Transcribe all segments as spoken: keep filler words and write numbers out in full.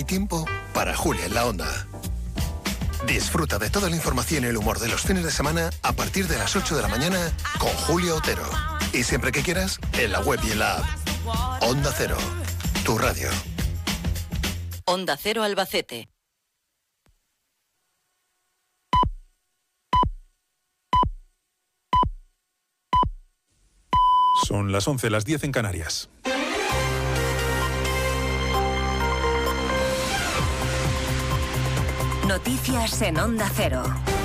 tiempo para Julia en la Onda. Disfruta de toda la información y el humor de los fines de semana a partir de las ocho de la mañana con Julia Otero. Y siempre que quieras, en la web y en la app. Onda Cero, tu radio. Onda Cero Albacete. Son las once, las diez en Canarias. Noticias en Onda Cero.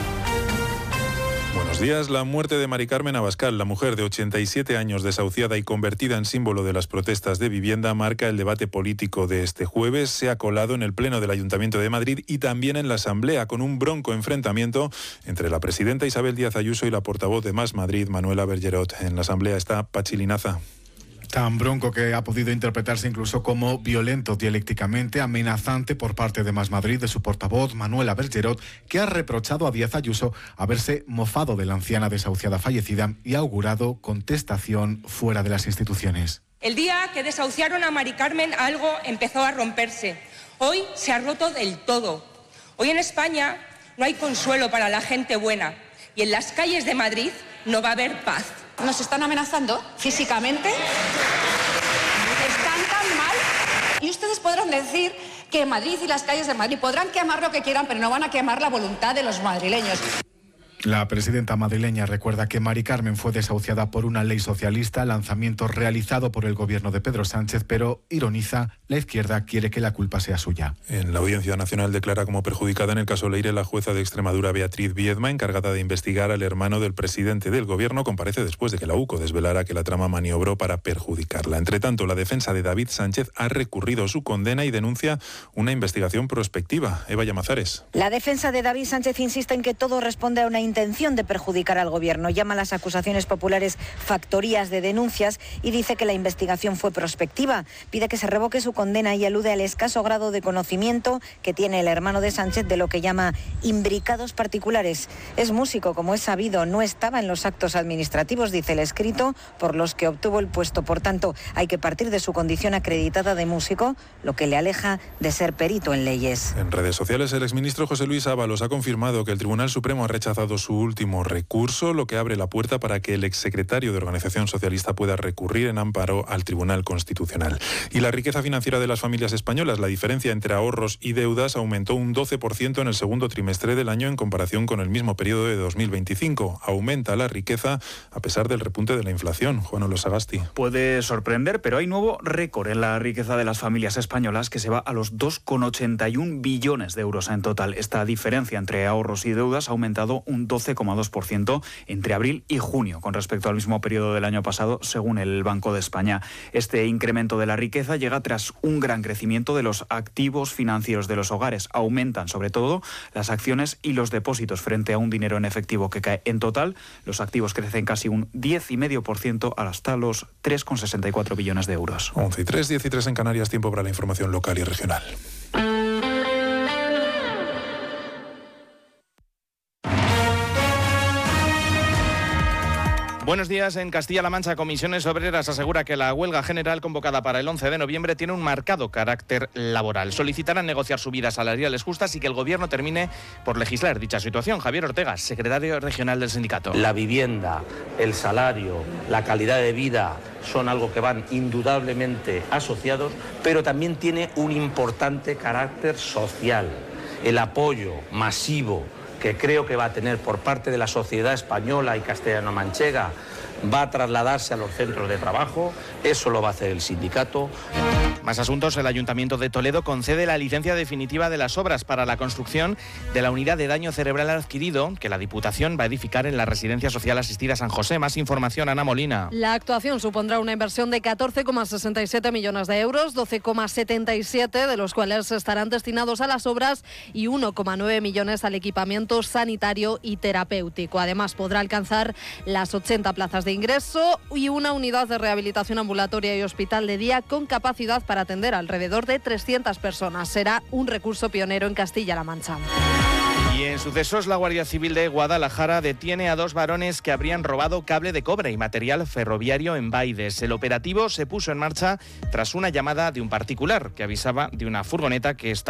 Buenos días. La muerte de Mari Carmen Abascal, la mujer de ochenta y siete años desahuciada y convertida en símbolo de las protestas de vivienda, marca el debate político de este jueves. Se ha colado en el Pleno del Ayuntamiento de Madrid y también en la Asamblea, con un bronco enfrentamiento entre la presidenta Isabel Díaz Ayuso y la portavoz de Más Madrid, Manuela Bergerot. En la Asamblea está Pachi Linaza. Tan bronco que ha podido interpretarse incluso como violento dialécticamente, amenazante por parte de Más Madrid, de su portavoz, Manuela Bergerot, que ha reprochado a Díaz Ayuso haberse mofado de la anciana desahuciada fallecida y ha augurado contestación fuera de las instituciones. El día que desahuciaron a Mari Carmen, algo empezó a romperse. Hoy se ha roto del todo. Hoy en España no hay consuelo para la gente buena y en las calles de Madrid no va a haber paz. Nos están amenazando físicamente, están tan mal, y ustedes podrán decir que Madrid y las calles de Madrid podrán quemar lo que quieran, pero no van a quemar la voluntad de los madrileños. La presidenta madrileña recuerda que Mari Carmen fue desahuciada por una ley socialista, lanzamiento realizado por el gobierno de Pedro Sánchez, pero ironiza, la izquierda quiere que la culpa sea suya. En la Audiencia Nacional declara como perjudicada en el caso Leire la jueza de Extremadura Beatriz Viedma, encargada de investigar al hermano del presidente del gobierno. Comparece después de que la U C O desvelara que la trama maniobró para perjudicarla. Entre tanto, la defensa de David Sánchez ha recurrido su condena y denuncia una investigación prospectiva. Eva Llamazares. La defensa de David Sánchez insiste en que todo responde a una intención de perjudicar al gobierno. Llama a las acusaciones populares factorías de denuncias y dice que la investigación fue prospectiva. Pide que se revoque su condena y alude al escaso grado de conocimiento que tiene el hermano de Sánchez de lo que llama imbricados particulares. Es músico, como es sabido, no estaba en los actos administrativos, dice el escrito, por los que obtuvo el puesto. Por tanto, hay que partir de su condición acreditada de músico, lo que le aleja de ser perito en leyes. En redes sociales, el exministro José Luis Ábalos ha confirmado que el Tribunal Supremo ha rechazado su último recurso, lo que abre la puerta para que el exsecretario de Organización Socialista pueda recurrir en amparo al Tribunal Constitucional. Y la riqueza financiera de las familias españolas, la diferencia entre ahorros y deudas, aumentó un doce por ciento en el segundo trimestre del año en comparación con el mismo periodo de dos mil veinticinco. Aumenta la riqueza a pesar del repunte de la inflación. Juan Olo Sagasti. Puede sorprender, pero hay nuevo récord en la riqueza de las familias españolas, que se va a los dos coma ochenta y un billones de euros en total. Esta diferencia entre ahorros y deudas ha aumentado un doce coma dos por ciento entre abril y junio con respecto al mismo periodo del año pasado, según el Banco de España. Este incremento de la riqueza llega tras un gran crecimiento de los activos financieros de los hogares. Aumentan sobre todo las acciones y los depósitos frente a un dinero en efectivo que cae. En total, los activos crecen casi un diez coma cinco por ciento hasta los tres coma sesenta y cuatro billones de euros. once y tres, diez y tres en Canarias, tiempo para la información local y regional. Buenos días. En Castilla-La Mancha, Comisiones Obreras asegura que la huelga general convocada para el once de noviembre tiene un marcado carácter laboral. Solicitarán negociar subidas salariales justas y que el Gobierno termine por legislar dicha situación. Javier Ortega, secretario regional del sindicato. La vivienda, el salario, la calidad de vida son algo que van indudablemente asociados, pero también tiene un importante carácter social. El apoyo masivo que creo que va a tener por parte de la sociedad española y castellano-manchega va a trasladarse a los centros de trabajo. Eso lo va a hacer el sindicato. Más asuntos. El Ayuntamiento de Toledo concede la licencia definitiva de las obras para la construcción de la unidad de daño cerebral adquirido que la Diputación va a edificar en la Residencia Social Asistida San José. Más información, Ana Molina. La actuación supondrá una inversión de catorce coma sesenta y siete millones de euros, doce coma setenta y siete de los cuales estarán destinados a las obras y uno coma nueve millones al equipamiento sanitario y terapéutico. Además, podrá alcanzar las ochenta plazas de ingreso y una unidad de rehabilitación ambulatoria y hospital de día con capacidad para atender a alrededor de trescientas personas. Será un recurso pionero en Castilla-La Mancha. Y en sucesos, la Guardia Civil de Guadalajara detiene a dos varones que habrían robado cable de cobre y material ferroviario en Baides. El operativo se puso en marcha tras una llamada de un particular que avisaba de una furgoneta que está